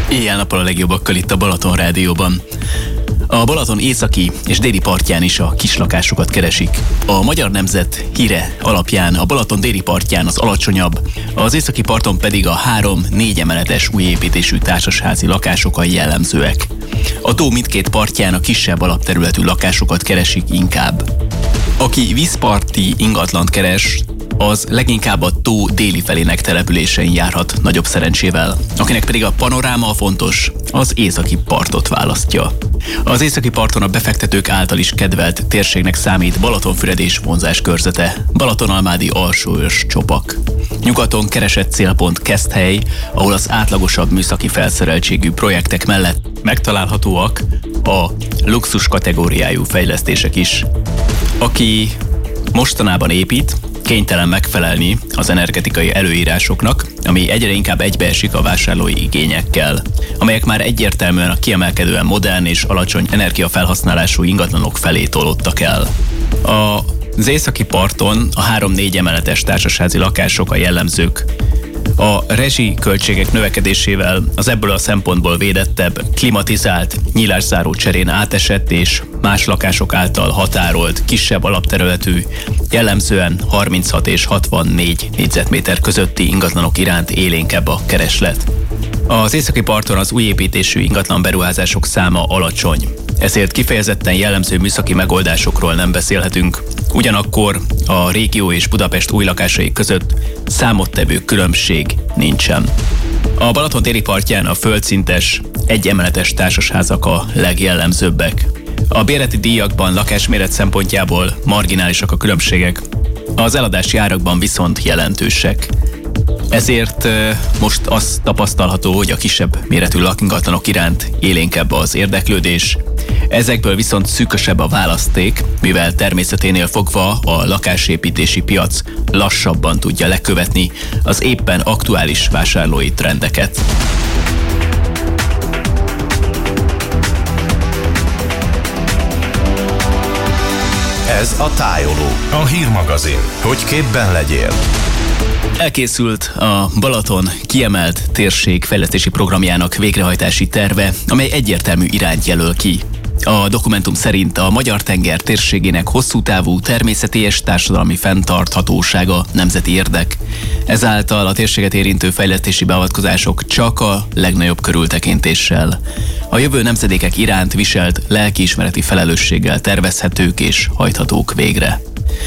Éjjel-nappal a legjobbakkal itt a Balaton Rádióban. A Balaton északi és déli partján is a kislakásokat keresik. A Magyar Nemzet híre alapján a Balaton déli partján az alacsonyabb, az északi parton pedig a 3-4 emeletes új építésű társasházi lakások a jellemzőek. A tó mindkét partján a kisebb alapterületű lakásokat keresik inkább. Aki vízparti ingatlant keres, az leginkább a tó déli felének településein járhat nagyobb szerencsével. Akinek pedig a panoráma fontos, az északi partot választja. Az északi parton a befektetők által is kedvelt térségnek számít Balatonfüred és vonzás körzete, Balatonalmádi alsóörs csopak. Nyugaton keresett célpont Keszthely, ahol az átlagosabb műszaki felszereltségű projektek mellett megtalálhatóak a luxus kategóriájú fejlesztések is. Aki mostanában épít, kénytelen megfelelni az energetikai előírásoknak, ami egyre inkább egybeesik a vásárlói igényekkel, amelyek már egyértelműen a kiemelkedően modern és alacsony energiafelhasználású ingatlanok felé tolódtak el. Az északi parton a 3-4 emeletes társasházi lakások a jellemzők. A rezsiköltségek növekedésével az ebből a szempontból védettebb, klimatizált, nyílászáró cserén átesett és más lakások által határolt, kisebb alapterületű, jellemzően 36 és 64 négyzetméter közötti ingatlanok iránt élénkebb a kereslet. Az északi parton az új építésű ingatlan beruházások száma alacsony, ezért kifejezetten jellemző műszaki megoldásokról nem beszélhetünk. Ugyanakkor a régió és Budapest új lakásai között számottevő különbség nincsen. A Balaton déli partján a földszintes, egyemeletes társasházak a legjellemzőbbek. A bérleti díjakban lakásméret szempontjából marginálisak a különbségek, az eladási árakban viszont jelentősek. Ezért most az tapasztalható, hogy a kisebb méretű lakingatlanok iránt élénkebb az érdeklődés. Ezekből viszont szűkösebb a választék, mivel természeténél fogva a lakásépítési piac lassabban tudja lekövetni az éppen aktuális vásárlói trendeket. Ez a Tájoló, a hírmagazin, hogy képben legyél. Elkészült a Balaton kiemelt térség fejlesztési programjának végrehajtási terve, amely egyértelmű irányt jelöl ki. A dokumentum szerint a Magyar-tenger térségének hosszú távú természeti és társadalmi fenntarthatósága nemzeti érdek. Ezáltal a térséget érintő fejlesztési beavatkozások csak a legnagyobb körültekintéssel, a jövő nemzedékek iránt viselt lelkiismereti felelősséggel tervezhetők és hajthatók végre.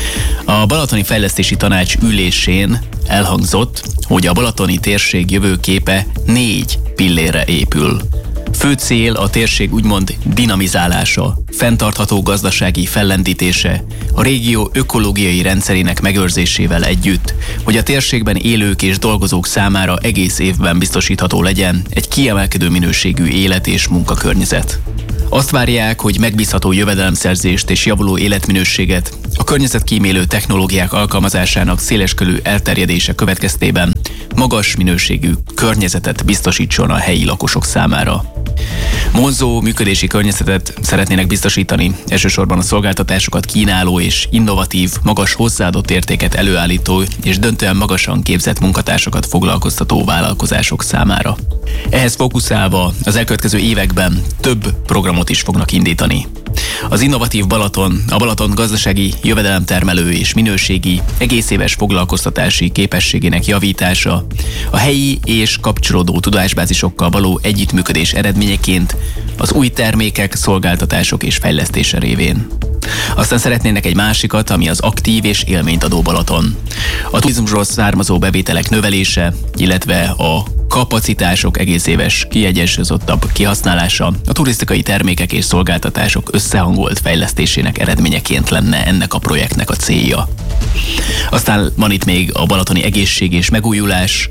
A Balatoni Fejlesztési Tanács ülésén elhangzott, hogy a balatoni térség jövőképe 4 pillérre épül. Fő cél a térség úgymond dinamizálása, fenntartható gazdasági fellendítése, a régió ökológiai rendszerének megőrzésével együtt, hogy a térségben élők és dolgozók számára egész évben biztosítható legyen egy kiemelkedő minőségű élet és munkakörnyezet. Azt várják, hogy megbízható jövedelemszerzést és javuló életminőséget a környezetkímélő technológiák alkalmazásának széleskörű elterjedése következtében magas minőségű környezetet biztosítson a helyi lakosok számára. Vonzó működési környezetet szeretnének biztosítani, elsősorban a szolgáltatásokat kínáló és innovatív, magas hozzáadott értéket előállító és döntően magasan képzett munkatársakat foglalkoztató vállalkozások számára. Ehhez fókuszálva az elkövetkező években több programot is fognak indítani. Az innovatív Balaton, a Balaton gazdasági jövedelemtermelő és minőségi, egészéves foglalkoztatási képességének javítása, a helyi és kapcsolódó tudásbázisokkal való együttműködés eredményeként, az új termékek, szolgáltatások és fejlesztése révén. Aztán szeretnének egy másikat, ami az aktív és élményt adó Balaton. A turizmusról származó bevételek növelése, illetve a kapacitások egészéves, kiegyensúlyozottabb kihasználása a turisztikai termékek és szolgáltatások összehangolt fejlesztésének eredményeként lenne ennek a projektnek a célja. Aztán van itt még a balatoni egészség és megújulás,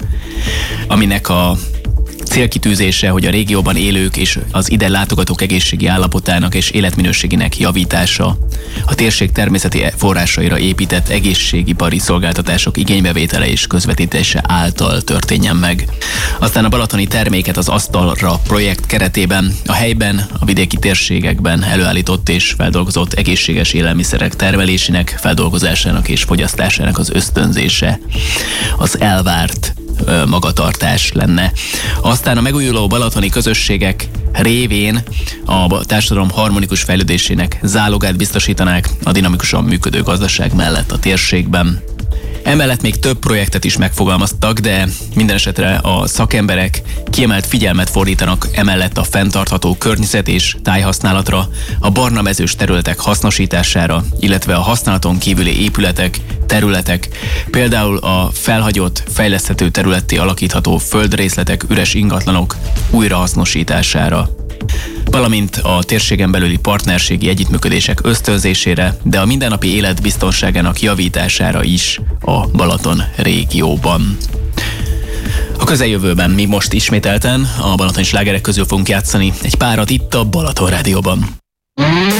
aminek a célkitűzése, hogy a régióban élők és az ide látogatók egészségi állapotának és életminőségének javítása, a térség természeti forrásaira épített egészségipari szolgáltatások igénybevétele és közvetítése által történjen meg. Aztán a balatoni terméket az asztalra projekt keretében a helyben, a vidéki térségekben előállított és feldolgozott egészséges élelmiszerek termelésének, feldolgozásának és fogyasztásának az ösztönzése. Az elvárt magatartás lenne. Aztán a megújuló balatoni közösségek révén a társadalom harmonikus fejlődésének zálogát biztosítanák a dinamikusan működő gazdaság mellett a térségben. Emellett még több projektet is megfogalmaztak, de minden esetre a szakemberek kiemelt figyelmet fordítanak emellett a fenntartható környezet és tájhasználatra, a barna mezős területek hasznosítására, illetve a használaton kívüli épületek, területek, például a felhagyott, fejleszthető területté alakítható földrészletek, üres ingatlanok újrahasznosítására, valamint a térségen belüli partnerségi együttműködések ösztönzésére, de a mindennapi élet biztonságának javítására is a Balaton régióban. A közeljövőben mi most ismételten a balatoni slágerek közül fogunk játszani egy párat itt a Balaton Rádióban.